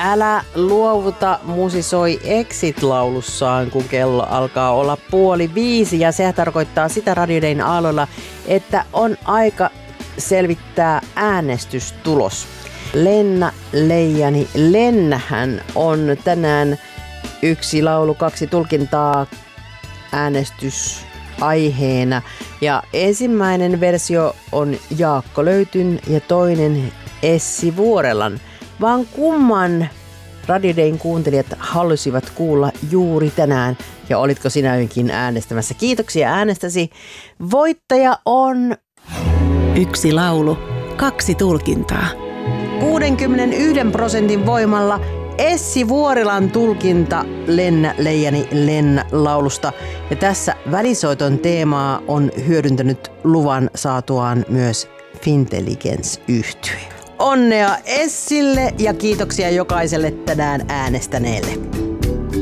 Älä luovuta musisoi Exit-laulussaan, kun kello alkaa olla 4:30. Ja sehän tarkoittaa sitä Radio Dayn aalloilla, että on aika selvittää äänestystulos. Lenna Leijani Lennähän on tänään yksi laulu, kaksi tulkintaa äänestysaiheena. Ja ensimmäinen versio on Jaakko Löytyn ja toinen Essi Vuorelan. Vaan kumman Radio Dayn kuuntelijat halusivat kuulla juuri tänään ja olitko sinäkin äänestämässä? Kiitoksia äänestäsi. Voittaja on... Yksi laulu, kaksi tulkintaa. 61% voimalla Essi Vuorelan tulkinta Lennä Leijani Lennä laulusta. Ja tässä välisoiton teemaa on hyödyntänyt luvan saatuaan myös Fintelligence-yhtye. Onnea Essille ja kiitoksia jokaiselle tänään äänestäneelle.